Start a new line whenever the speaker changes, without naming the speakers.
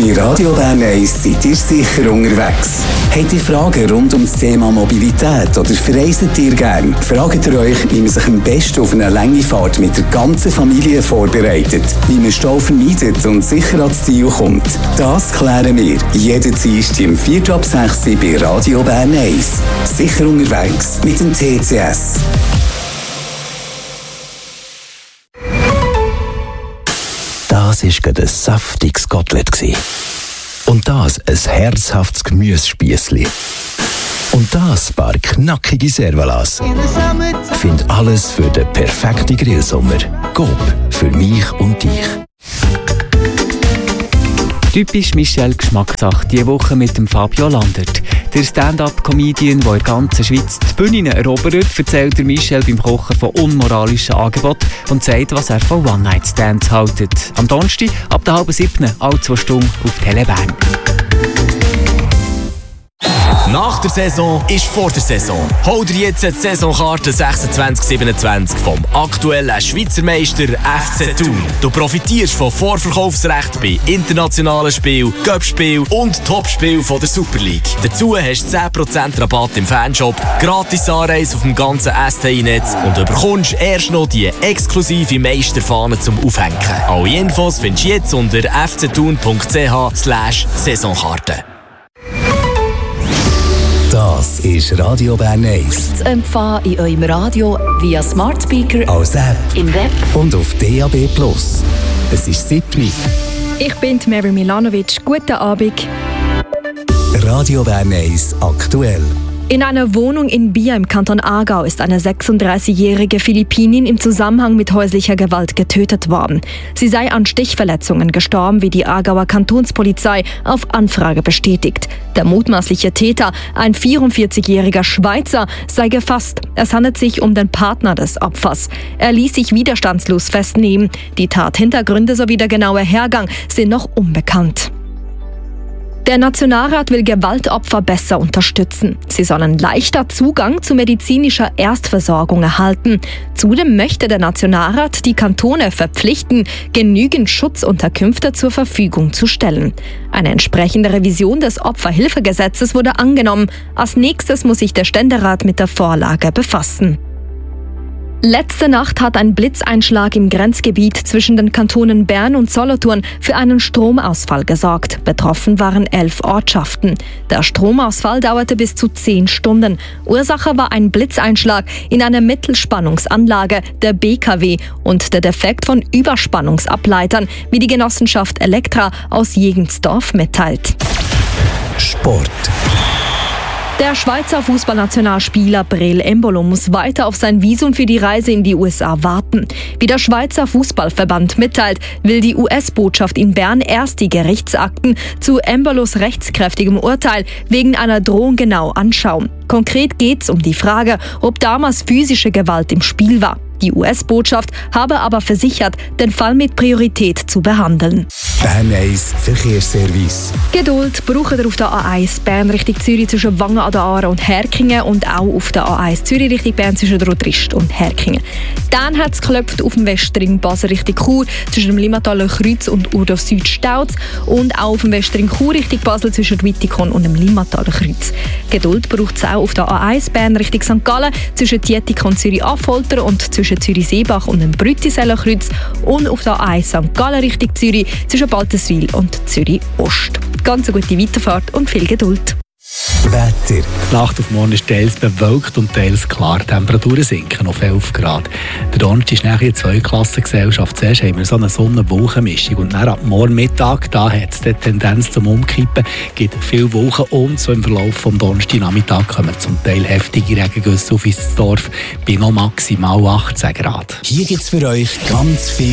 Bei Radio Bern 1 seid ihr sicher unterwegs. Habt ihr Fragen rund um das Thema Mobilität oder verreist ihr gern? Fragt ihr euch, wie man sich am besten auf eine lange Fahrt mit der ganzen Familie vorbereitet, wie man Stau vermeidet und sicher ans Ziel kommt? Das klären wir jeden Dienstag um 4:06 Uhr bei Radio Bern 1. Sicher unterwegs mit dem TCS.
Das war gerade ein saftiges Kotelett. Und das ein herzhaftes Gemüsespießli. Und das ein paar knackige Servalas. Find alles für den perfekten Grillsommer. Coop, für mich und dich.
Typisch Michel Geschmackssache diese Woche mit dem Fabio Landert. Der Stand-up-Comedian, der in der ganzen Schweiz die Bühnen erobert, erzählt der Michel beim Kochen von unmoralischen Angeboten und sagt, was er von One-Night-Stands hält. Am Donnerstag ab der 6:30, alle 2 Stunden auf Tele Bern.
Nach der Saison ist vor der Saison. Hol dir jetzt die Saisonkarte 26/27 vom aktuellen Schweizer Meister FC Thun. Du profitierst von Vorverkaufsrecht bei internationalen Spielen, Cup-Spielen und Topspielen von der Super League. Dazu hast du 10% Rabatt im Fanshop, gratis Anreise auf dem ganzen STI-Netz und du bekommst erst noch die exklusive Meisterfahne zum Aufhängen. Alle Infos findest du jetzt unter fcthun.ch/Saisonkarte.
Das ist Radio Bern 1.
Zu empfangen in eurem Radio via Smart Speaker,
Als App
im Web
und auf DAB+. Es ist 7.
Ich bin Mary Milanovic. Guten Abend.
Radio Bern 1 aktuell.
In einer Wohnung in Bier im Kanton Aargau ist eine 36-jährige Philippinin im Zusammenhang mit häuslicher Gewalt getötet worden. Sie sei an Stichverletzungen gestorben, wie die Aargauer Kantonspolizei auf Anfrage bestätigt. Der mutmaßliche Täter, ein 44-jähriger Schweizer, sei gefasst. Es handelt sich um den Partner des Opfers. Er ließ sich widerstandslos festnehmen. Die Tathintergründe sowie der genaue Hergang sind noch unbekannt. Der Nationalrat will Gewaltopfer besser unterstützen. Sie sollen leichter Zugang zu medizinischer Erstversorgung erhalten. Zudem möchte der Nationalrat die Kantone verpflichten, genügend Schutzunterkünfte zur Verfügung zu stellen. Eine entsprechende Revision des Opferhilfegesetzes wurde angenommen. Als nächstes muss sich der Ständerat mit der Vorlage befassen. Letzte Nacht hat ein Blitzeinschlag im Grenzgebiet zwischen den Kantonen Bern und Solothurn für einen Stromausfall gesorgt. Betroffen waren 11 Ortschaften. Der Stromausfall dauerte bis zu 10 Stunden. Ursache war ein Blitzeinschlag in einer Mittelspannungsanlage der BKW und der Defekt von Überspannungsableitern, wie die Genossenschaft Elektra aus Jegensdorf mitteilt.
Sport.
Der Schweizer Fußballnationalspieler Breel Embolo muss weiter auf sein Visum für die Reise in die USA warten. Wie der Schweizer Fußballverband mitteilt, will die US-Botschaft in Bern erst die Gerichtsakten zu Embolos rechtskräftigem Urteil wegen einer Drohung genau anschauen. Konkret geht es um die Frage, ob damals physische Gewalt im Spiel war. Die US-Botschaft habe aber versichert, den Fall mit Priorität zu behandeln.
Bern 1 Verkehrsservice.
Geduld braucht ihr auf der A1 Bern Richtung Zürich zwischen Wangen an der Aare und Herkingen und auch auf der A1 Zürich Richtung Bern zwischen Rotrist und Herkingen. Dann hat es geklopft auf dem Westring Basel Richtung Chur zwischen dem Limmataler Kreuz und Urdorf Süd Stauz und auch auf dem Westring Chur Richtung Basel zwischen Wittikon und dem Limmataler Kreuz. Geduld braucht es auch auf der A1 Bern Richtung St. Gallen zwischen Dietikon Zürich Affolter und zwischen Zürich-Seebach und dem Brüttiseller Kreuz und auf der A1 St. Gallen Richtung Zürich zwischen Baltenswil und Zürich-Ost. Ganz eine gute Weiterfahrt und viel Geduld.
Wetter.
Die Nacht auf morgen ist teils bewölkt und teils klar. Die Temperaturen sinken auf 11 Grad. Der Donnerstag ist nachher eine Zweiklassengesellschaft. Zuerst haben wir so eine Sonne-Wolken-Mischung und dann ab morgen Mittag da hat es die Tendenz zum Umkippen. Es gibt viele Wolken und so im Verlauf des Donnerstagnachmittags kommen zum Teil heftige Regengüsse auf ins Dorf bei noch maximal 18 Grad.
Hier gibt es für euch ganz viel